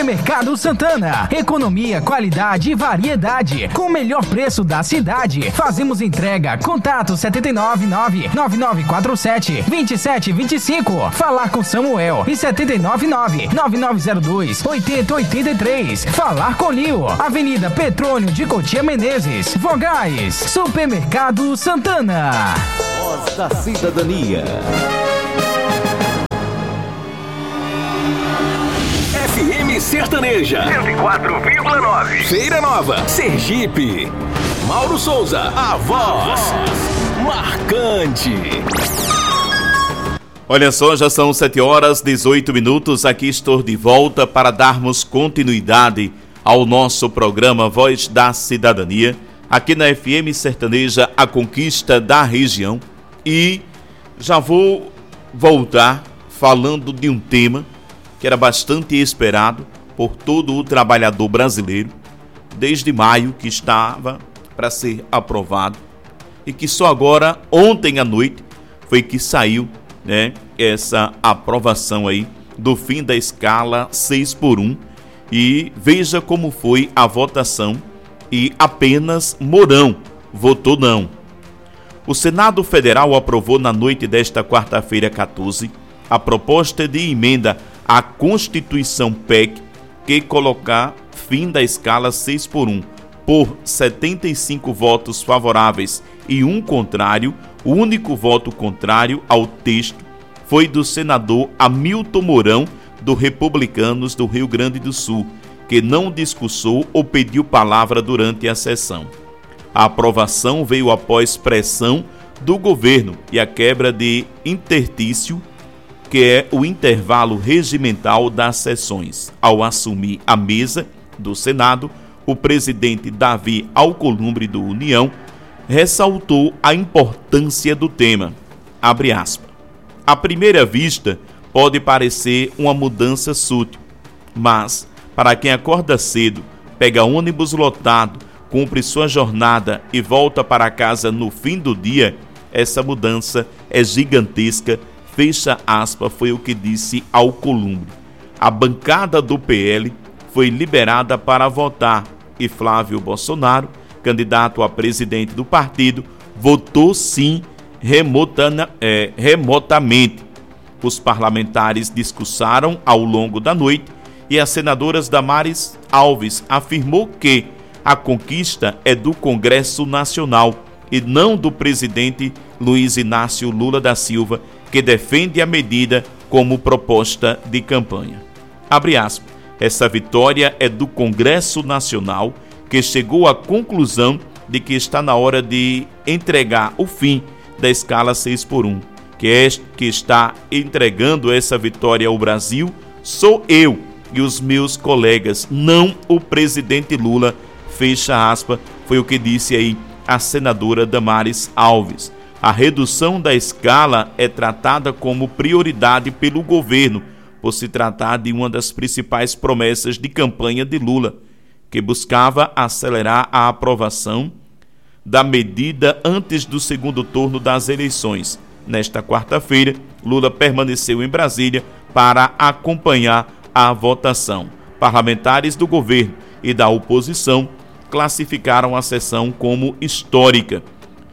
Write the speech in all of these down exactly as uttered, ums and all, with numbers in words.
Supermercado Santana. Economia, qualidade e variedade. Com o melhor preço da cidade. Fazemos entrega. Contato sete nove nove, nove nove quatro sete, dois sete dois cinco. Falar com Samuel. E sete nove nove, nove nove zero dois, oito zero oito três. Falar com Lio. Avenida Petrônio de Cotia Menezes. Vogais. Supermercado Santana. Voz da Cidadania. F M Sertaneja cento e quatro vírgula nove. Feira Nova, Sergipe. Mauro Souza, a voz marcante. Olha só, já são sete horas e dezoito minutos. Aqui estou de volta para darmos continuidade ao nosso programa Voz da Cidadania, aqui na F M Sertaneja, a conquista da região. E já vou voltar falando de um tema que era bastante esperado por todo o trabalhador brasileiro, desde maio, que estava para ser aprovado, e que só agora, ontem à noite, foi que saiu, né, essa aprovação aí do fim da escala seis por um. E veja como foi a votação, e apenas Mourão votou não. O Senado Federal aprovou na noite desta quarta-feira quatorze a proposta de emenda à Constituição P E C que colocar fim da escala seis por um. Por setenta e cinco votos favoráveis e um contrário, o único voto contrário ao texto foi do senador Hamilton Mourão, do Republicanos do Rio Grande do Sul, que não discursou ou pediu palavra durante a sessão. A aprovação veio após pressão do governo e a quebra de interstício, que é o intervalo regimental das sessões. Ao assumir a mesa do Senado, o presidente Davi Alcolumbre, do União, ressaltou a importância do tema. Abre aspas. À primeira vista, pode parecer uma mudança sutil, mas para quem acorda cedo, pega ônibus lotado, cumpre sua jornada e volta para casa no fim do dia, essa mudança é gigantesca, fecha aspas, foi o que disse Alcolumbre. A bancada do P L foi liberada para votar e Flávio Bolsonaro, candidato a presidente do partido, votou sim remotana, é, remotamente. Os parlamentares discursaram ao longo da noite e a senadora Damares Alves afirmou que a conquista é do Congresso Nacional e não do presidente Luiz Inácio Lula da Silva, que defende a medida como proposta de campanha. Abre aspas. Essa vitória é do Congresso Nacional, que chegou à conclusão de que está na hora de entregar o fim da escala seis por um. Que, é, que está entregando essa vitória ao Brasil sou eu e os meus colegas, não o presidente Lula, fecha aspas, foi o que disse aí a senadora Damares Alves. A redução da escala é tratada como prioridade pelo governo, por se tratar de uma das principais promessas de campanha de Lula, que buscava acelerar a aprovação da medida antes do segundo turno das eleições. Nesta quarta-feira, Lula permaneceu em Brasília para acompanhar a votação. Parlamentares do governo e da oposição classificaram a sessão como histórica.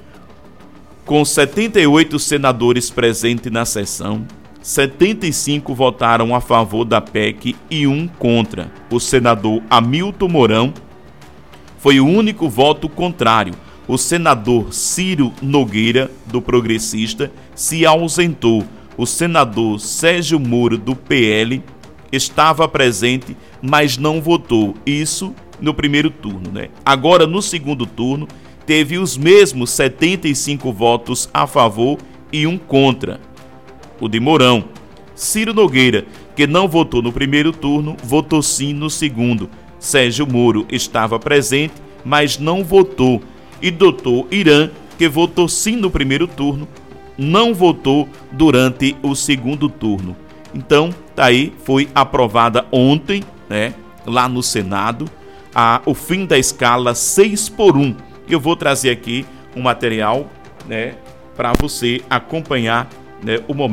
Com setenta e oito senadores presentes na sessão, setenta e cinco votaram a favor da P E C e um contra. O senador Hamilton Mourão foi o único voto contrário. O senador Ciro Nogueira, do Progressista, se ausentou. O senador Sérgio Moro, do P L, estava presente, mas não votou. Isso no primeiro turno, né? Agora, no segundo turno, teve os mesmos setenta e cinco votos a favor e um contra. O de Mourão. Ciro Nogueira, que não votou no primeiro turno, votou sim no segundo. Sérgio Moro estava presente, mas não votou. E doutor Irã, que votou sim no primeiro turno, não votou durante o segundo turno. Então, tá aí, foi aprovada ontem, né, lá no Senado, a, o fim da escala seis por um. Eu vou trazer aqui um material, né, para você acompanhar, né, o momento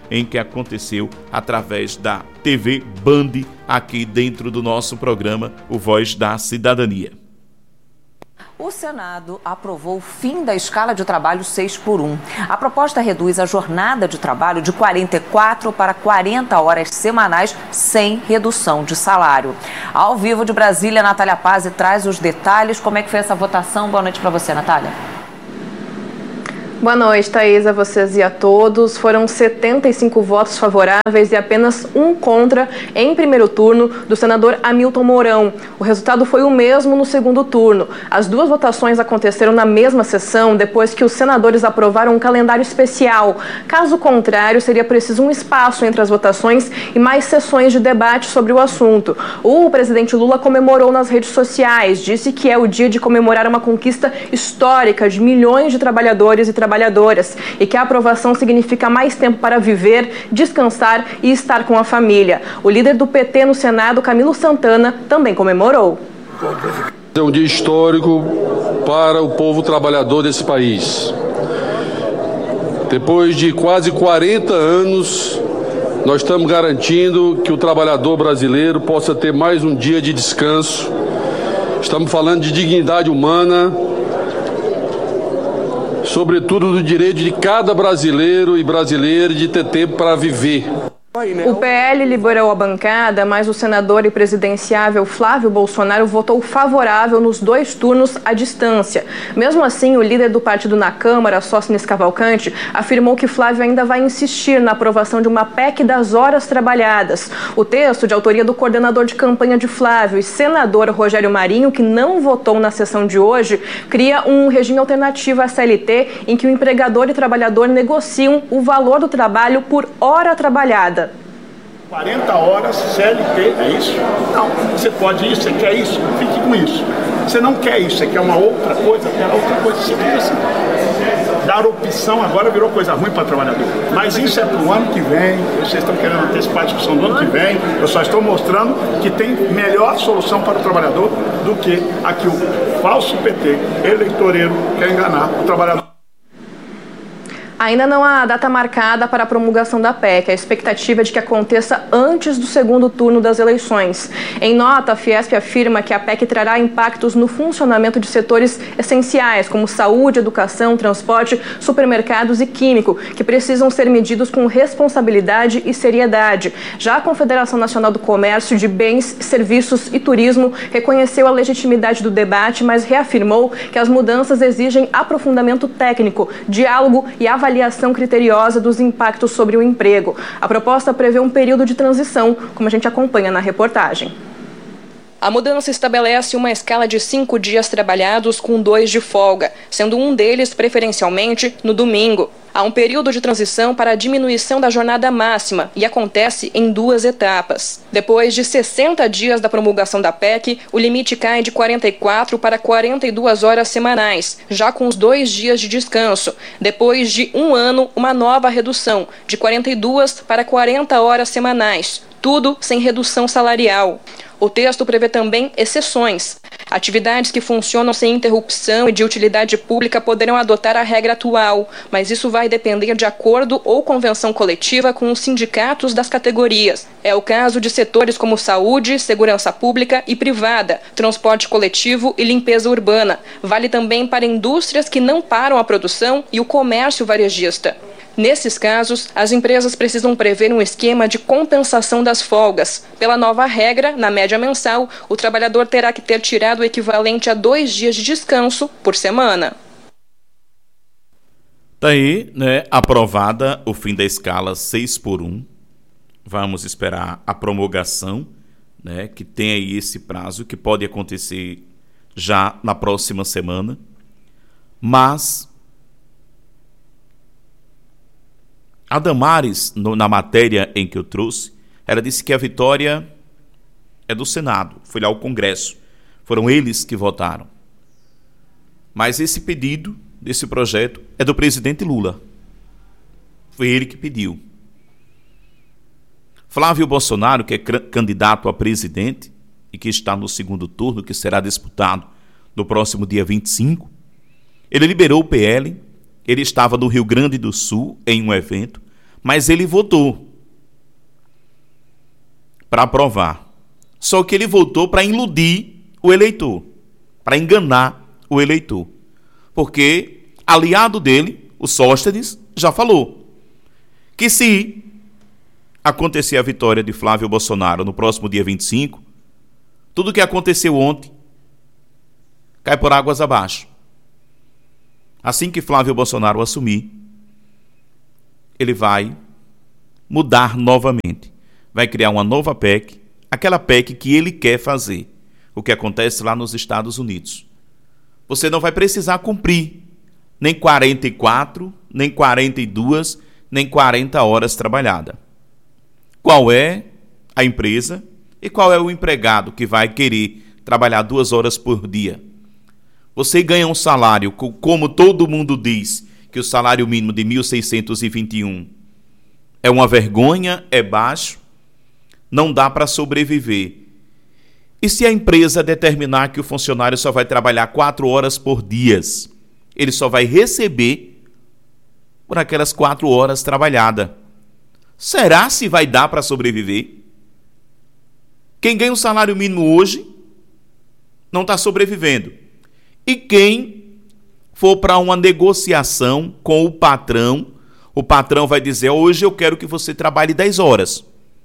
em que aconteceu através da T V Band, aqui dentro do nosso programa O Voz da Cidadania. O Senado aprovou o fim da escala de trabalho seis por um. A proposta reduz a jornada de trabalho de quarenta e quatro para quarenta horas semanais, sem redução de salário. Ao vivo de Brasília, Natália Pazzi traz os detalhes. Como é que foi essa votação? Boa noite para você, Natália. Boa noite, Thaís, a vocês e a todos. Foram setenta e cinco votos favoráveis e apenas um contra em primeiro turno do senador Hamilton Mourão. O resultado foi o mesmo no segundo turno. As duas votações aconteceram na mesma sessão, depois que os senadores aprovaram um calendário especial. Caso contrário, seria preciso um espaço entre as votações e mais sessões de debate sobre o assunto. O presidente Lula comemorou nas redes sociais, disse que é o dia de comemorar uma conquista histórica de milhões de trabalhadores e trabalhadoras trabalhadoras e que a aprovação significa mais tempo para viver, descansar e estar com a família. O líder do P T no Senado, Camilo Santana, também comemorou. É um dia histórico para o povo trabalhador desse país. Depois de quase quarenta anos, nós estamos garantindo que o trabalhador brasileiro possa ter mais um dia de descanso. Estamos falando de dignidade humana, sobretudo do direito de cada brasileiro e brasileira de ter tempo para viver. O P L liberou a bancada, mas o senador e presidenciável Flávio Bolsonaro votou favorável nos dois turnos à distância. Mesmo assim, o líder do partido na Câmara, Sóstenes Cavalcante, afirmou que Flávio ainda vai insistir na aprovação de uma P E C das horas trabalhadas. O texto, de autoria do coordenador de campanha de Flávio e senador Rogério Marinho, que não votou na sessão de hoje, cria um regime alternativo à C L T em que o empregador e trabalhador negociam o valor do trabalho por hora trabalhada. quarenta horas C L T, é isso? Não, você pode isso, você quer isso, fique com isso. Você não quer isso, você quer uma outra coisa, quer outra coisa, você fica assim. Dar opção agora virou coisa ruim para o trabalhador. Mas isso é para o ano que vem, vocês estão querendo antecipar a discussão do ano que vem, eu só estou mostrando que tem melhor solução para o trabalhador do que a que o falso P T eleitoreiro quer enganar o trabalhador. Ainda não há data marcada para a promulgação da P E C. A expectativa é de que aconteça antes do segundo turno das eleições. Em nota, a Fiesp afirma que a P E C trará impactos no funcionamento de setores essenciais, como saúde, educação, transporte, supermercados e químico, que precisam ser medidos com responsabilidade e seriedade. Já a Confederação Nacional do Comércio de Bens, Serviços e Turismo reconheceu a legitimidade do debate, mas reafirmou que as mudanças exigem aprofundamento técnico, diálogo e avaliação avaliação criteriosa dos impactos sobre o emprego. A proposta prevê um período de transição, como a gente acompanha na reportagem. A mudança estabelece uma escala de cinco dias trabalhados com dois de folga, sendo um deles preferencialmente no domingo. Há um período de transição para a diminuição da jornada máxima e acontece em duas etapas. Depois de sessenta dias da promulgação da P E C, o limite cai de quarenta e quatro para quarenta e duas horas semanais, já com os dois dias de descanso. Depois de um ano, uma nova redução, de quarenta e duas para quarenta horas semanais, tudo sem redução salarial. O texto prevê também exceções. Atividades que funcionam sem interrupção e de utilidade pública poderão adotar a regra atual, mas isso vai depender de acordo ou convenção coletiva com os sindicatos das categorias. É o caso de setores como saúde, segurança pública e privada, transporte coletivo e limpeza urbana. Vale também para indústrias que não param a produção e o comércio varejista. Nesses casos, as empresas precisam prever um esquema de compensação das folgas. Pela nova regra, na média mensal, o trabalhador terá que ter tirado o equivalente a dois dias de descanso por semana. Tá aí, né, aprovada o fim da escala seis por um. Vamos esperar a promulgação, né, que tem aí esse prazo, que pode acontecer já na próxima semana. Mas a Damares, no, na matéria em que eu trouxe, ela disse que a vitória é do Senado, foi lá ao Congresso. Foram eles que votaram. Mas esse pedido, desse projeto, é do presidente Lula. Foi ele que pediu. Flávio Bolsonaro, que é candidato a presidente e que está no segundo turno, que será disputado no próximo dia vinte e cinco, ele liberou o P L. Ele estava no Rio Grande do Sul em um evento, mas ele votou para aprovar. Só que ele votou para iludir o eleitor, para enganar o eleitor. Porque aliado dele, o Sóstenes, já falou que se acontecer a vitória de Flávio Bolsonaro no próximo dia vinte e cinco, tudo que aconteceu ontem cai por águas abaixo. Assim que Flávio Bolsonaro assumir, ele vai mudar novamente. Vai criar uma nova P E C, aquela P E C que ele quer fazer. O que acontece lá nos Estados Unidos. Você não vai precisar cumprir nem quarenta e quatro, nem quarenta e duas, nem quarenta horas trabalhadas. Qual é a empresa e qual é o empregado que vai querer trabalhar duas horas por dia? Você ganha um salário, como todo mundo diz, que o salário mínimo de mil seiscentos e vinte e um é uma vergonha, é baixo, não dá para sobreviver. E se a empresa determinar que o funcionário só vai trabalhar quatro horas por dia, ele só vai receber por aquelas quatro horas trabalhadas? Será se vai dar para sobreviver? Quem ganha um salário mínimo hoje não está sobrevivendo. E quem for para uma negociação com o patrão, o patrão vai dizer: hoje eu quero que você trabalhe dez horas.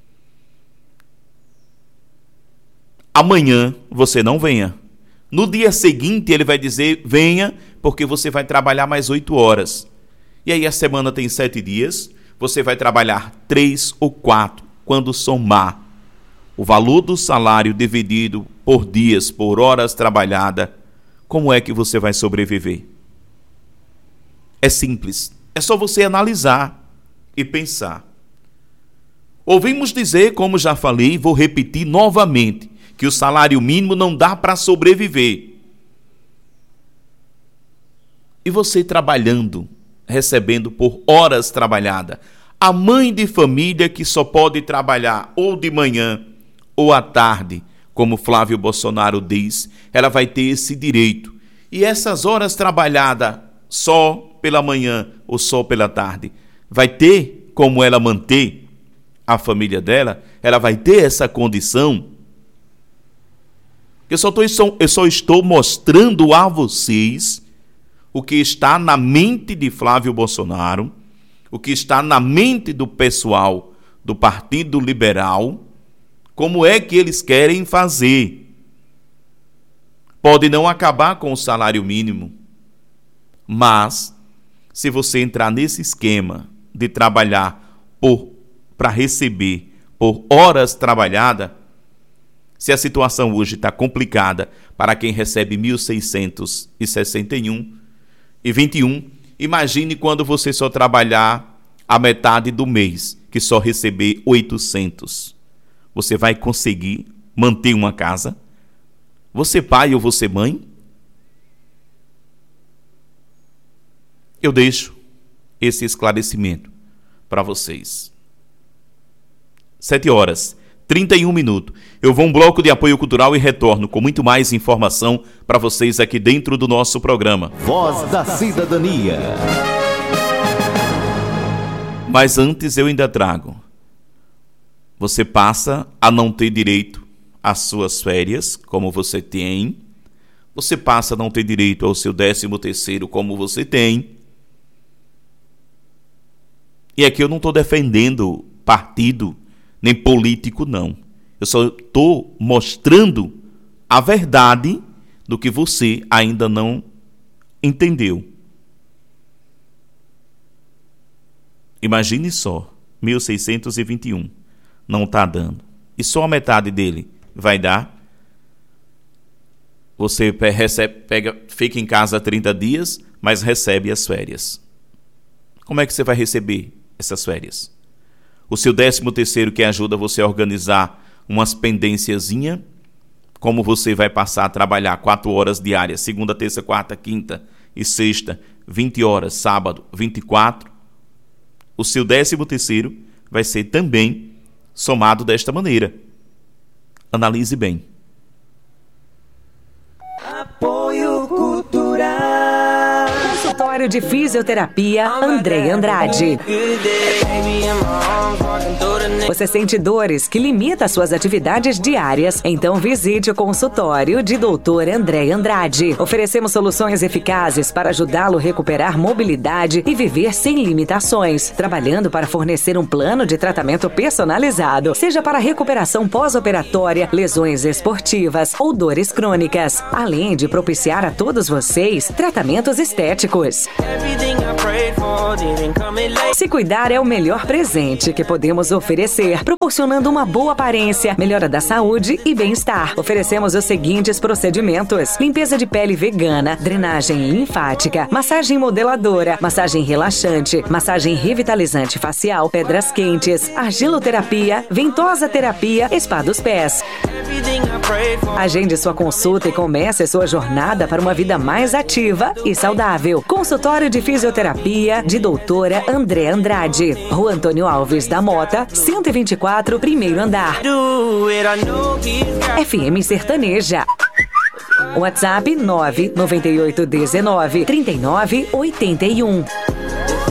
Amanhã você não venha. No dia seguinte ele vai dizer: venha, porque você vai trabalhar mais oito horas. E aí a semana tem sete dias, você vai trabalhar três ou quatro. Quando somar o valor do salário dividido por dias, por horas trabalhadas, como é que você vai sobreviver? É simples. É só você analisar e pensar. Ouvimos dizer, como já falei, vou repetir novamente, que o salário mínimo não dá para sobreviver. E você trabalhando, recebendo por horas trabalhadas. A mãe de família que só pode trabalhar ou de manhã ou à tarde, como Flávio Bolsonaro diz, ela vai ter esse direito. E essas horas trabalhadas só pela manhã ou só pela tarde, vai ter como ela manter a família dela? Ela vai ter essa condição? Eu só, tô, eu só estou mostrando a vocês o que está na mente de Flávio Bolsonaro, o que está na mente do pessoal do Partido Liberal, como é que eles querem fazer. Pode não acabar com o salário mínimo, mas se você entrar nesse esquema de trabalhar para receber por horas trabalhadas, se a situação hoje está complicada para quem recebe mil seiscentos e sessenta e um e vinte e um, imagine quando você só trabalhar a metade do mês, que só receber oitocentos. Você vai conseguir manter uma casa? Você pai ou você mãe? Eu deixo esse esclarecimento para vocês. Sete horas, trinta e um minutos. Eu vou a um bloco de apoio cultural e retorno com muito mais informação para vocês aqui dentro do nosso programa. Voz da Cidadania. Mas antes eu ainda trago. Você passa a não ter direito às suas férias, como você tem. Você passa a não ter direito ao seu décimo terceiro, como você tem. E aqui eu não estou defendendo partido, nem político, não. Eu só estou mostrando a verdade do que você ainda não entendeu. Imagine só, mil seiscentos e vinte e um. Não está dando. E só a metade dele vai dar. Você recebe, pega, fica em casa trinta dias, mas recebe as férias. Como é que você vai receber essas férias? O seu décimo terceiro que ajuda você a organizar umas pendênciazinhas, como você vai passar a trabalhar quatro horas diárias, segunda, terça, quarta, quinta e sexta, vinte horas, sábado, vinte e quatro. O seu décimo terceiro vai ser também somado desta maneira. Analise bem. Apoio Cultural. Consultório Consultório de Fisioterapia André Andrade. Você sente dores que limitam suas atividades diárias? Então visite o consultório de doutor André Andrade. Oferecemos soluções eficazes para ajudá-lo a recuperar mobilidade e viver sem limitações, trabalhando para fornecer um plano de tratamento personalizado, seja para recuperação pós-operatória, lesões esportivas ou dores crônicas, além de propiciar a todos vocês tratamentos estéticos. Se cuidar é o melhor presente que podemos oferecer, proporcionando uma boa aparência, melhora da saúde e bem-estar. Oferecemos os seguintes procedimentos: limpeza de pele vegana, drenagem linfática, massagem modeladora, massagem relaxante, massagem revitalizante facial, pedras quentes, argiloterapia, ventosa terapia, spa dos pés. Agende sua consulta e comece sua jornada para uma vida mais ativa e saudável. Consultório de Fisioterapia de doutora André Andrade, Rua Antônio Alves da Mota, cento e vinte e quatro, primeiro andar. F M Sertaneja. WhatsApp nove nove oito um nove, três nove oito um.